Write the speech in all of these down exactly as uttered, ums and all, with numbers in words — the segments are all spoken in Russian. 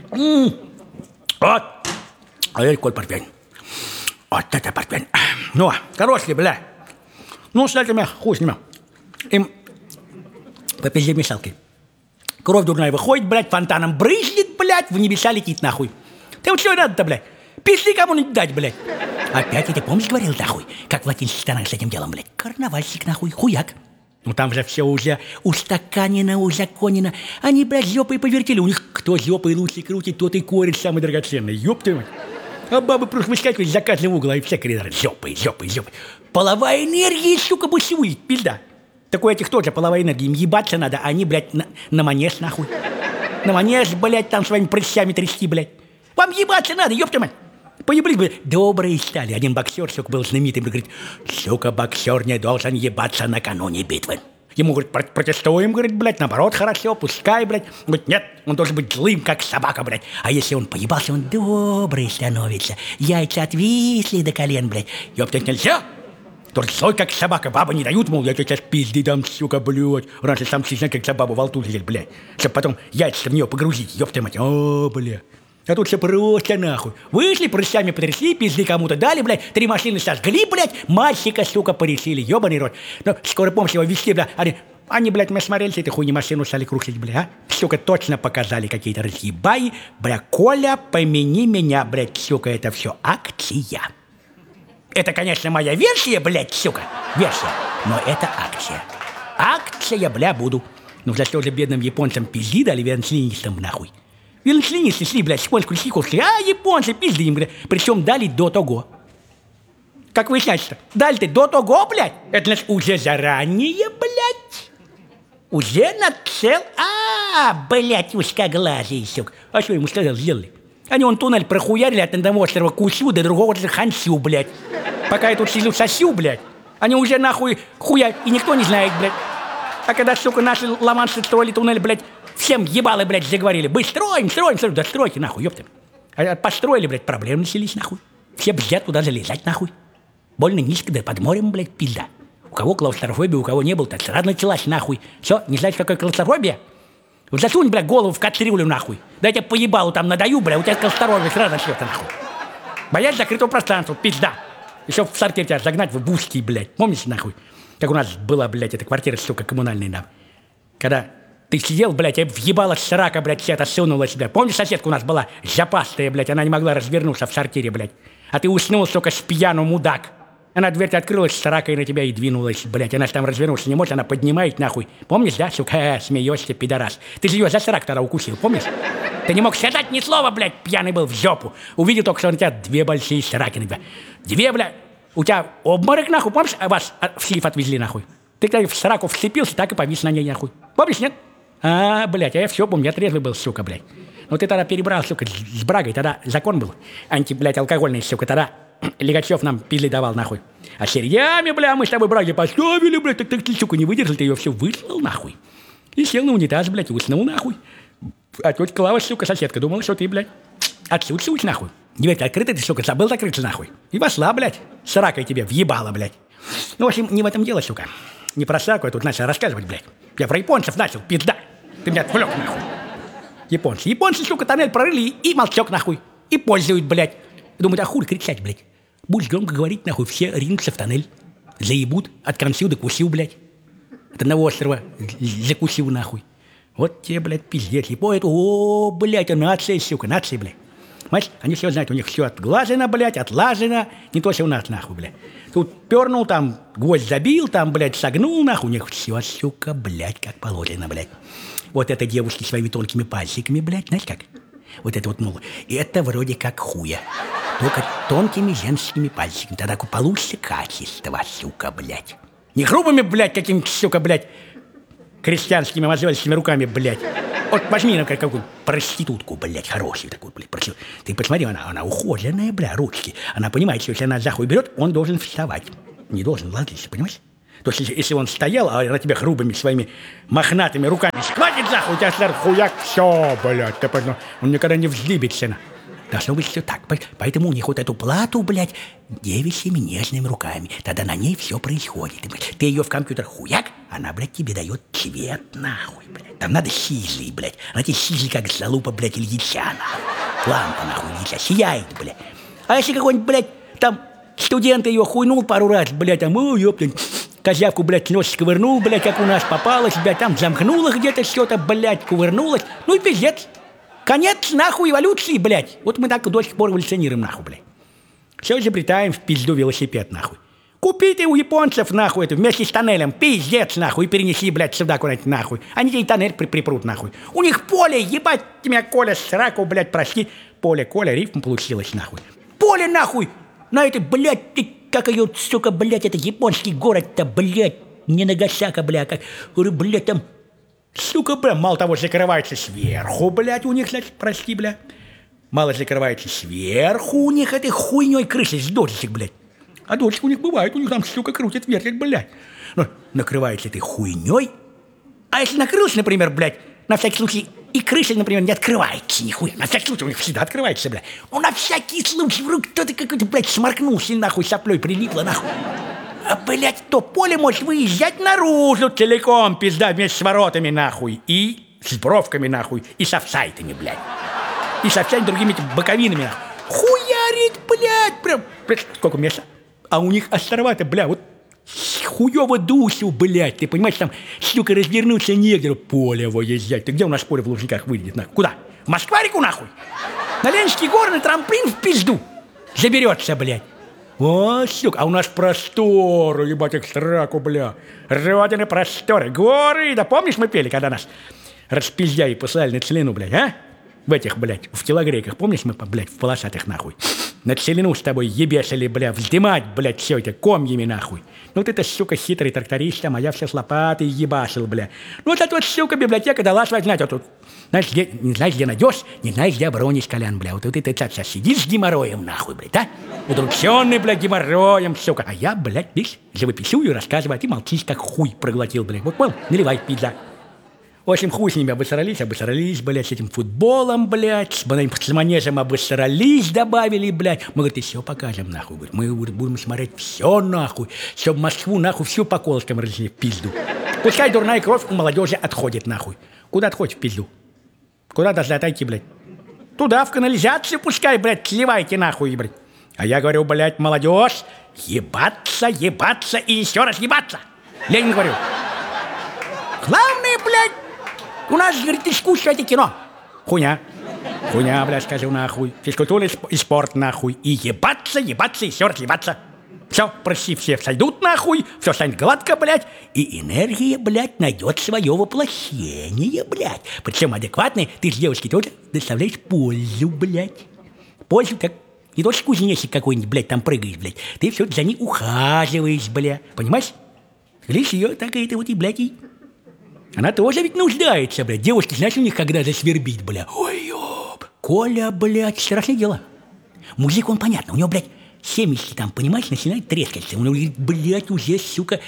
М-м. Вот. А это какой портвейн. Вот это портвейн. Ну, хороший, бля. Ну, с этими хуй с ними. Им попизди мешалкой. Кровь дурная выходит, блядь, фонтаном брызжет, блядь, в небеса летит, нахуй. Ты вот что надо-то, блядь? Пизди кому-нибудь дать, блядь. Опять я тебе, помнишь, говорил, нахуй, как в латинских странах с этим делом, блядь? Карнавальщик, нахуй, хуяк. Ну, там же все уже устаканено, узаконено. Они, блядь, жопой повертели. У них кто жопой лучше крутит, тот и корень самый драгоценный. Ёб твою мать. А бабы просто выскакивают из заказного угла, и все коридоры жопой, жопой, жопой. Половая энергия, сука, бушует, пизда. Такой этих тоже половой энергии. Им ебаться надо, а они, блядь, на, на манеж, нахуй. На манеж, блядь, там своими прыщами трясти, блядь. Вам ебаться надо, ёб твою мать. Поеблись, блядь. Добрые стали. Один боксер, сука, был знаменитый, говорит, сука, боксер не должен ебаться накануне битвы. Ему, говорит, протестуем, говорит, блядь, наоборот, хорошо, пускай, блядь. Говорит, нет, он должен быть злым, как собака, блядь. А если он поебался, он добрый становится. Яйца отвисли до колен, блядь. Ёптать нельзя. Только злой, как собака, бабы не дают, мол, я тебе сейчас пизды дам, сука, блядь. Раньше сам честно, как собаку во лту лезет, блядь. Чтоб потом яйца в нее погрузить, ёпта мать. О, блядь. А тут все просто нахуй. Вышли, прыщами потрясли, пизды кому-то дали, блядь. Три машины сожгли, блядь. Мальчика, сука, порешили, ёбаный рот. Ну, скоро помощь его везти, блядь. Они, они, блядь, мы смотрели, этой хуйни машину стали крушить, блядь, а. Сука, точно показали какие-то разъебаи. Бля, Коля, помяни меня, блядь, сука, это все акция. Это, конечно, моя версия, блядь, сука, версия, но это акция. Акция, бля, буду. Ну, за что же бедным японцам пизди дали, венслинистам, нахуй. Венслинисты шли, блядь, японскую стиху шли, а японцы пизды им, блядь, причем дали до того. Как выясняется, дали-то до того, блядь, это, значит, уже заранее, блядь, уже нацел, а, блядь, узкоглазый, сука. А что ему сказал, сделали? Они вон туннель прохуярили от одного острова Кусю до другого острова Хансю, блядь. Пока я тут сижу сосю, блядь, они уже нахуй хуя, и никто не знает, блядь. А когда, сука, наши ламанцы строили туннель, блядь, всем ебалы, блядь, заговорили. Мы строим, строим, строим, да стройте, нахуй, ёпта. А построили, блядь, проблемы начались, нахуй. Все бздят туда залезать, нахуй. Больно низко, да под морем, блядь, пизда. У кого клаустрофобия, у кого не было, так сразу началась, нахуй. Все, не знаете, какая клаустрофобия? Вот засунь, бля, голову в кастрюлю, нахуй. Да я тебе поебалу там надаю, бля, у тебя клаустрофобия сразу начнется, нахуй. Боясь закрытого пространства, пизда. Еще в сарке тебя загнать в узкий, блядь. Помните, нахуй? Как у нас была, блядь, эта квартира, сука, коммунальная, да. Когда ты сидел, блядь, и въебалась срака, блядь, вся это сунулась, блядь. Помнишь, соседка у нас была запастая, блядь, она не могла развернуться в сортире, блядь. А ты уснул, сука, с пьяну, мудак. Она дверь открылась, срака, и на тебя и двинулась, блядь. Она же там развернулась не может, она поднимает, нахуй. Помнишь, да, сука, э, смеешься, пидорас. Ты же ее за срак тогда укусил, помнишь? Ты не мог сказать ни слова, блядь, пьяный был в жопу. Увидел только, что на тебя две большие сраки на тебя. Две, блядь. У тебя обморок, нахуй, помнишь, вас в сейф отвезли, нахуй? Ты когда в сраку вцепился, так и повис на ней, нахуй. Помнишь, нет? А, блядь, а я все помню, я трезвый был, сука, блядь. Ну ты тогда перебрал, сука, с брагой, тогда закон был. Анти, блядь, алкогольный, сука, тогда Легачев нам пизды давал, нахуй. А серьями, бля, мы с тобой браги поставили, блядь, так, так ты, сука, не выдержал, ты ее все выслал, нахуй. И сел на унитаз, блядь, и уснул, нахуй. А тетя Клава, сука, соседка, думала, что ты, блядь, отсутствуешь, нахуй. Дверь открыта, ты, сука, забыл закрыться, нахуй. И вошла, блядь, с ракой тебе въебала, блядь. Ну, в общем, не в этом дело, сука. Не про сраку я тут начал рассказывать, блядь. Я про японцев начал, пизда. Ты меня отвлек, нахуй. Японцы. Японцы, сука, тоннель прорыли и молчок, нахуй. И пользуют, блядь. Думают, а хули кричать, блядь. Будешь громко говорить, нахуй, все ринутся в тоннель. Заебут от консю до кусю, блядь. От одного острова закусил, нахуй. Вот тебе, блядь, пиздец. И по этому, о, блядь, это нация, сука, нация, блядь. Понимаешь, они все знают, у них все отглажено, блядь, отлажено. Не то, что у нас, нахуй, блядь. Тут пернул, там гвоздь забил, там, блядь, согнул, нахуй. У них все, сука, блядь, как положено, блядь. Вот это девушки своими тонкими пальчиками, блядь, знаешь как? Вот это вот, мол, это вроде как хуя. Только тонкими женскими пальчиками. Тогда получится качество, сука, блядь. Не грубыми, блядь, какими, сука, блядь, крестьянскими мозольскими руками, блядь. Вот возьми, ну, какую проститутку, блядь, хорошую такую, блядь, проститутку. Ты посмотри, она, она ухоженная, бля, ручки. Она понимает, что если она за хуй берет, он должен вставать. Не должен ложиться, понимаешь? То есть, если он стоял, а она тебя грубыми своими мохнатыми руками схватит за хуй, у тебя сверху хуяк, все, блядь, ты понял, он никогда не взлибится. Должно быть все так. Поэтому у них вот эту плату, блядь, девичьими нежными руками. Тогда на ней все происходит. Ты ее в компьютер хуяк, она, блядь, тебе дает цвет, нахуй, блядь. Там надо сизли, блядь. Она тебе сизли, как залупа, блядь, или дитя, нахуй. Лампа, нахуй, дитя, сияет, блядь. А если какой-нибудь, блядь, там студент ее хуйнул пару раз, блядь, там, о, ёптань, козявку, блядь, нос сковырнул, блядь, как у нас попалась, блядь, там замкнула где-то что-то, блядь, кувырнулась. Ну и пиздец. Конец, нахуй, эволюции, блядь. Вот мы так до сих пор эволюционируем, нахуй, блядь. Все изобретаем в пизду велосипед, нахуй. Купи ты у японцев, нахуй, это вместе с тоннелем, пиздец, нахуй, и перенеси, блядь, сюда куда-нибудь, нахуй. Они тебе тоннель при припрут, нахуй. У них поле, ебать тебя, Коля, сраку, блядь, прости. Поле, Коля, рифм получилось, нахуй. Поле, нахуй, на этой, блядь, ты, как ее, сука, блядь, это японский город-то, блядь, не Нагасака, блядь, как, блядь, там... Сука, бля, мало того, закрывается сверху, блядь, у них, значит, прости, бля. Мало закрывается сверху у них этой хуйней крыши с дождичек, блядь. А дождичек у них бывает, у них там, сука, крутит, вертит, блядь. Ну, накрывается этой хуйней. А если накрылся, например, блядь, на всякий случай, и крыша, например, не открывается нихуя. На всякий случай у них всегда открывается, блядь. Ну, на всякий случай, вдруг кто-то какой-то, блядь, сморкнулся, нахуй, соплей прилипло, нахуй. А, блядь, то поле может выезжать наружу целиком, пизда, вместе с воротами, нахуй. И с бровками, нахуй. И с офсайтами, блядь. И со всякими другими этими боковинами, нахуй. Хуярит, блядь, прям, блядь, сколько места. А у них острова-то, бля, вот хуёво дусю, блядь. Ты понимаешь, там, сука, развернуться негде. Поле выезжать. Ты где у нас поле в Лужниках выйдет, нахуй? Куда? В Москварику, нахуй? На Ленинский горный трамплин в пизду заберется, блядь. О, сука, а у нас просторы, ебать, их сраку, бля. Родины просторы, горы. Да помнишь, мы пели, когда нас распиздяи послали на целину, блядь, а? В этих, блядь, в телогрейках, помнишь, мы, блядь, в полосатых, нахуй? На целину с тобой ебесили, бля, вздымать, блядь, все это комьями, нахуй. Ну ты-то, сука, хитрый тракторист, а я все с лопатой ебашил, бля. Ну вот эта вот, сука, библиотека дала свать, знаете, вот тут. Знаешь, где, не знаешь, где найдешь, не знаешь, где оборонишь, Колян, бля. Вот, вот ты так сейчас сидишь с геморроем, нахуй, блядь, а? Удрученный, бля, геморроем, сука. А я, блядь, видишь, живописую, рассказываю, а ты молчишь, как хуй проглотил, блядь. Вот, понял, наливай, пизда. В общем, хуй с ними обосрались, обосрались, блядь, с этим футболом, блядь, с, с манежем обосрались, добавили, блядь. Мы, говорит, все покажем, нахуй, говорит. Мы говорит, будем смотреть все, нахуй, чтоб Москву, нахуй, всю по колышкам разли в пизду. Пускай дурная кровь у молодежи отходит, нахуй. Куда отходит в пизду? Куда должна отойти, блядь? Туда, в канализацию пускай, блядь, сливайте, нахуй, блядь. А я говорю, блядь, молодежь, ебаться, ебаться и еще раз ебаться. Ленин говорю. Главное, блядь, у нас, говорит, искусство — это кино. Хуйня. Хуйня, блядь, скажу, нахуй. Физкультура и спорт, нахуй. И ебаться, ебаться, еще раз ебаться. Все, прости, все сойдут, нахуй. Все станет гладко, блядь. И энергия, блядь, найдет свое воплощение, блядь. Причем адекватной ты с девушки тоже доставляешь пользу, блядь. Пользу, как не то, что кузнечик какой-нибудь, блядь, там прыгаешь, блядь. Ты все за ней ухаживаешь, блядь. Понимаешь? Лишь ее так и это вот и, блядь, и... Она тоже ведь нуждается, блядь. Девушки, знаешь, у них когда засвербить, блядь. Ой, ёб. Коля, блядь, страшное дело. Мужик, он понятно, у него, блядь, семечки там, понимаешь, начинает трескаться. У него, блядь, уже, сука,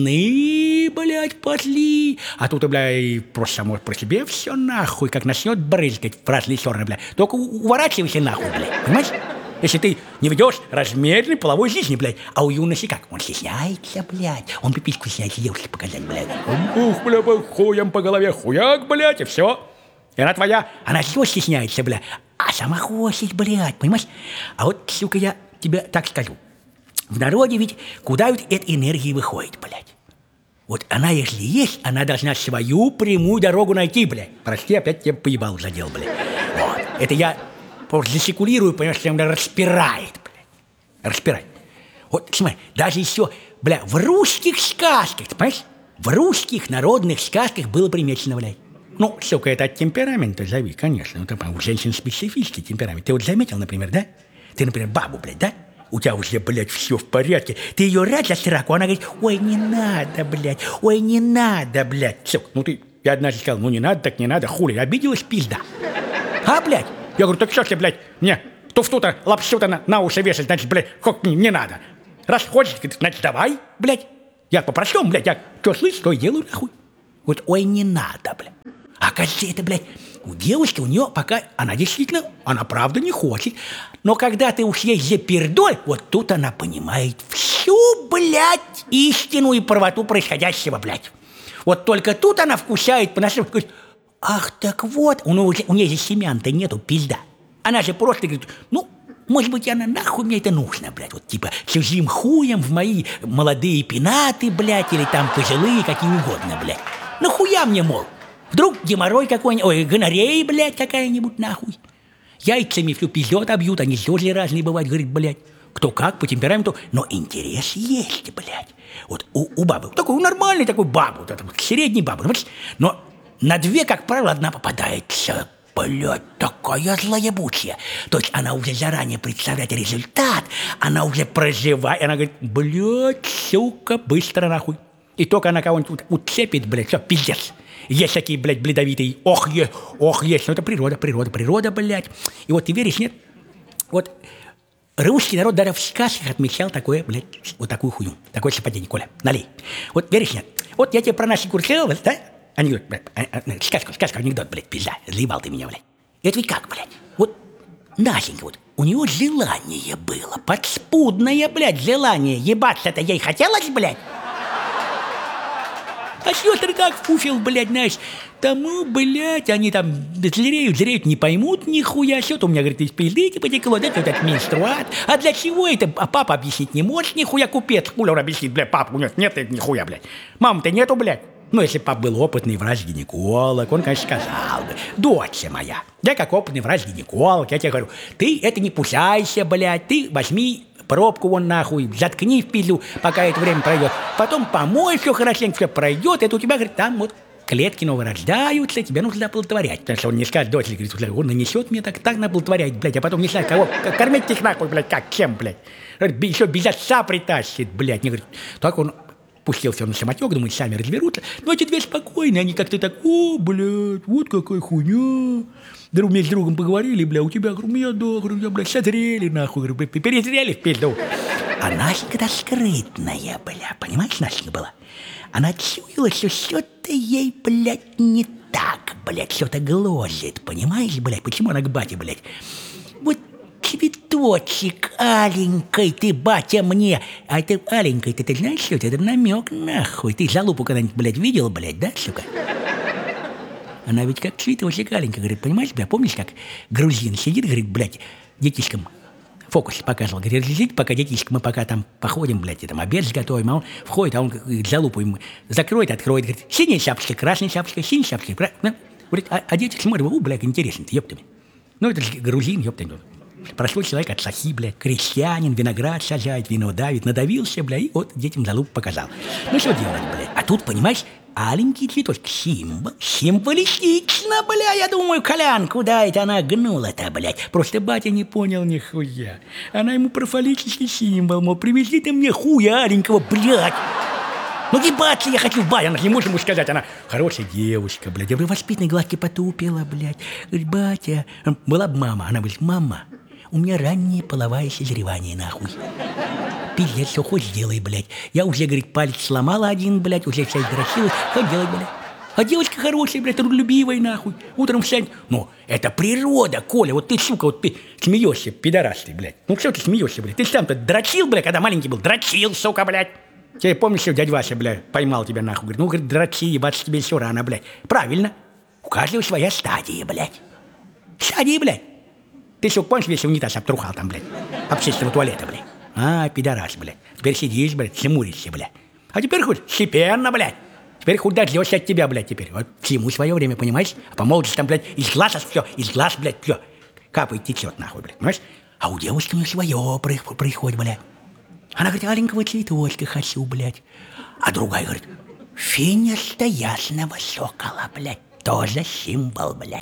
сны, блядь, пошли. А тут, блядь, просто само про себе все нахуй, как начнет брызгать в разные стороны, блядь. Только уворачивайся нахуй, блядь, понимаешь? Если ты не ведешь размеренной половой жизни, блядь. А у юности как? Он стесняется, блядь. Он пипиську стесняется девушке показать, блядь. Ух, бля, хуем по голове, хуяк, блядь, и все. И она твоя, она все стесняется, блядь. А сама хочет, блядь, понимаешь? А вот, сука, я тебе так скажу. В народе ведь куда ведь эта энергия выходит, блядь? Вот она, если есть, она должна свою прямую дорогу найти, блядь. Прости, опять тебя поебал задел, блядь. Вот. Это я... Просто засекулирую, понимаешь, что меня распирает, блядь. Распирает. Вот, смотри, даже еще, бля, в русских сказках, ты понимаешь? В русских народных сказках было примечено, блядь. Ну, сука, это от темперамента зови, конечно. Ну, ты, у женщин специфический темперамент. Ты вот заметил, например, да? Ты, например, бабу, блядь, да? У тебя уже, блядь, все в порядке. Ты ее рад за сраку, она говорит, ой, не надо, блядь, ой, не надо, блядь. Сука, ну ты, я однажды сказал, ну не надо, так не надо, хули, обиделась, пизда. А, блядь? Я говорю, так что ты, блядь, мне туфту-то, лапшу-то на, на уши вешать, значит, блядь, как не, не надо. Раз хочешь, значит, давай, блядь. Я по-простому, блядь, я что слышу, то и делаю, нахуй. Вот, ой, не надо, блядь. А кажется, это, блядь, у девушки, у нее пока, она действительно, она правда не хочет. Но когда ты уж ей запердоль, вот тут она понимает всю, блядь, истину и правоту происходящего, блядь. Вот только тут она вкушает, по-нашему, говорит, ах, так вот, у, нее, у нее же семян-то нету, пизда. Она же просто говорит, ну, может быть, она нахуй мне это нужно, блядь, вот типа чужим хуем в мои молодые пенаты, блядь, или там пожилые, какие угодно, блядь. Нахуя мне, мол? Вдруг геморрой какой-нибудь, ой, гонорея, блядь, какая-нибудь, нахуй. Яйцами всю пиздет обьют, они тоже разные бывают, говорит, блядь. Кто как, по темпераменту, но интерес есть, блядь. Вот у, у бабы, такой нормальный такой бабы, вот это, средний бабы, но на две, как правило, одна попадается. Блядь, такая злоебучая. То есть она уже заранее представляет результат, она уже проживает, она говорит, блядь, сука, быстро нахуй. И только она кого-нибудь уцепит, блядь, все, пиздец. Есть такие, блядь, бледовитые, ох, есть, ох, есть. Ну это природа, природа, природа, блядь. И вот ты веришь, нет? Вот русский народ даже в сказках отмечал такое, блядь, вот такую хуйню, такое совпадение, Коля, налей. Вот веришь, нет? Вот я тебе про наши курсовые, да? Анекдот, блядь, сказка, сказка, анекдот, блядь, пизда, заебал ты меня, блядь. Это ведь как, блядь, вот Настенька, вот, у него желание было, подспудное, блядь, желание, ебаться-то ей хотелось, блядь. А сестры как вкусил, блядь, знаешь, тому, блядь, они там зреют, зреют, не поймут нихуя, что-то у меня, говорит, из пизды потекло, да, вот этот менструат. А для чего это? А папа объяснить не может, нихуя, купец, хули он объяснит, блядь, папа, у него нет нихуя, блядь. Мамы-то нету, блядь. Ну, если бы пап был опытный врач-гинеколог, он, конечно, сказал бы, дочь моя, я как опытный врач-гинеколог, я тебе говорю, ты это не пусайся, блядь, ты возьми пробку вон нахуй, заткни в пизду, пока это время пройдет, потом помой все хорошенько, все пройдет, это у тебя, говорит, там вот клетки новые рождаются, тебе нужно оплодотворять. Потому что он не скажет, дочь, говорит, он нанесет мне так, так оплодотворять, блядь, а потом не знаю, кого, кормить их нахуй, блядь, как, чем, блядь, еще без отца притащит, блядь, не говорит, так он пустился на самотек, думает, сами разберутся. Но эти две спокойные, они как-то так, о, блядь, вот какая хуйня. Друг вместе с другом поговорили, бля, у тебя, говорю, у меня, да, говорю, я, блядь, созрели, нахуй, говорю, перезрели в пизду. А Настенька-то скрытная, бля, понимаешь, Настенька была? Она чуяла, что что-то ей, блядь, не так, блядь, что-то гложет, понимаешь, блядь, почему она к бате, блядь? Вот цветочек аленькой ты, батя, мне. А это аленькой, ты, ты знаешь, что это? Это намек, нахуй. Ты залупу когда-нибудь, блядь, видел, блядь, да, сука? Она ведь как цветочек аленькой, говорит, понимаешь, бля, помнишь, как грузин сидит, говорит, блядь, детишкам фокус показывал, говорит, сидите, пока детишки, мы пока там походим, блядь, и там обед сготовим, а он входит, а он говорит, залупу ему закроет, откроет, говорит, синяя шапочка, красная шапочка, синяя шапочка, правильно? Говорит, а, а дети смотрят, у, блядь, интересно-то, ёптами. Ну, это же грузин, ёптами. Простой человек от сахи, блядь, крестьянин, виноград сажает, вино давит, надавился, блядь, и вот детям залуп показал. Ну, что делать, блядь? А тут, понимаешь, аленький цветочек, символ, символистично, бля, я думаю, Колян, куда это она гнула-то, блядь? Просто батя не понял нихуя. Она ему про фаллический символ, мол, привези ты мне хуя аленького, блядь. Ну, ебаться я хочу в бай, она не может ему сказать, она хорошая девушка, блядь, я бы воспитанной гладки потупила, блядь. Говорит, батя, была бы мама, она говорит, мама, у меня раннее половое созревание, нахуй. Пиздец, все хоть сделай, блядь. Я уже, говорит, палец сломала один, блядь, уже вся извращилась. Что делать, блядь? А девочка хорошая, блядь, трудолюбивая, нахуй. Утром встань. Ну, это природа, Коля. Вот ты, сука, вот ты смеешься, пидорас ты, блядь. Ну, что ты смеешься, блядь? Ты сам-то дрочил, блядь, когда маленький был? Дрочил, сука, блядь. Тебе помнишь, что дядя Вася, блядь, поймал тебя, нахуй? Говорит, ну, говорит, дрочи, ебаться тебе все рано, блядь. Правильно. У каждого своя стадия, блядь. Стадия, блядь. Ты, сука, помнишь, весь унитаз обтрухал там, блядь? Общественного туалета, блядь. А, пидорас, блядь. Теперь сидишь, блядь, хмуришься, блядь. А теперь хоть степенно, блядь. Теперь хоть дождешься от тебя, блядь, теперь. Вот всему свое время, понимаешь? А по молодости там, блядь, из глаз все, из глаз, блядь, все. Капает, течет, нахуй, блядь, понимаешь? А у девушки у нее свое происходит, блядь. Она говорит, аленького цветочка хочу, блядь. А другая говорит, финиста ясного сокола, блядь. Тоже символ, блядь.